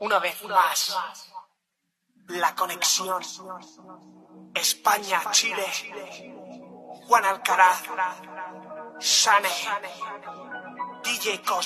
Una vez más, la conexión España-Chile, Juan Alcaraz, Sane, DJ Cos.